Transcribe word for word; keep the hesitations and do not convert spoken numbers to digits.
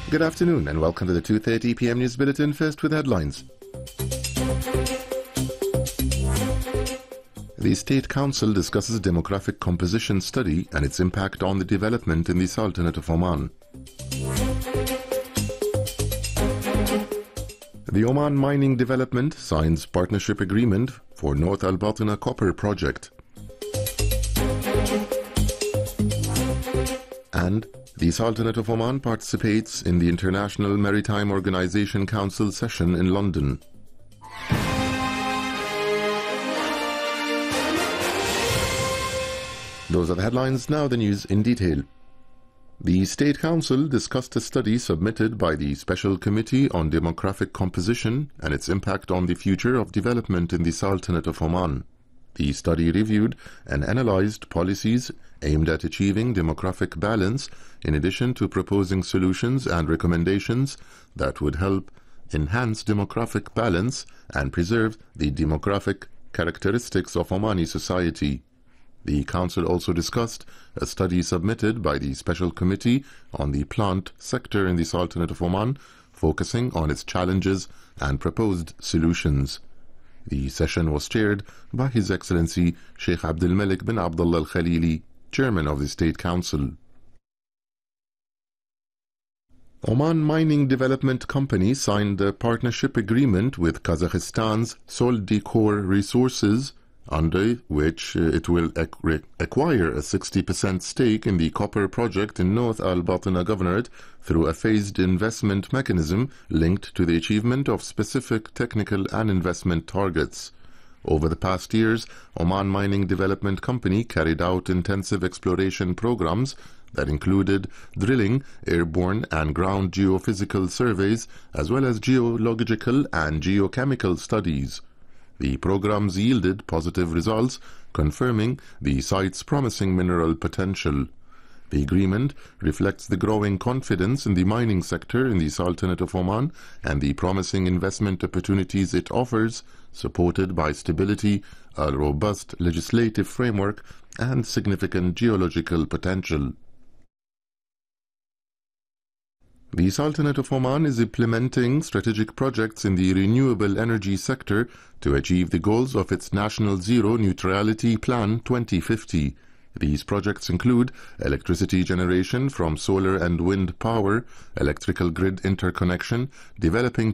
Good afternoon and welcome to the two thirty p m News Bulletin, first with headlines. The State Council discusses demographic composition study and its impact on the development in the Sultanate of Oman. The Oman Mining Development signs partnership agreement for North Al Batina copper project. And the Sultanate of Oman participates in the International Maritime Organization Council session in London. Those are the headlines, now the news in detail. The State Council discussed a study submitted by the Special Committee on Demographic Composition and its impact on the future of development in the Sultanate of Oman. The study reviewed and analyzed policies aimed at achieving demographic balance, in addition to proposing solutions and recommendations that would help enhance demographic balance and preserve the demographic characteristics of Omani society. The Council also discussed a study submitted by the Special Committee on the plant sector in the Sultanate of Oman, focusing on its challenges and proposed solutions. The session was chaired by His Excellency Sheikh Abdul Malik bin Abdullah Al-Khalili, Chairman of the State Council. Oman Mining Development Company signed a partnership agreement with Kazakhstan's Soldikor Resources, under which it will ac acquire a sixty percent stake in the copper project in North Al Batina Governorate through a phased investment mechanism linked to the achievement of specific technical and investment targets. Over the past years, Oman Mining Development Company carried out intensive exploration programs that included drilling, airborne and ground geophysical surveys, as well as geological and geochemical studies. The programs yielded positive results, confirming the site's promising mineral potential. The agreement reflects the growing confidence in the mining sector in the Sultanate of Oman and the promising investment opportunities it offers, supported by stability, a robust legislative framework, and significant geological potential. The Sultanate of Oman is implementing strategic projects in the renewable energy sector to achieve the goals of its National Zero Neutrality Plan twenty fifty. These projects include electricity generation from solar and wind power, electrical grid interconnection, developing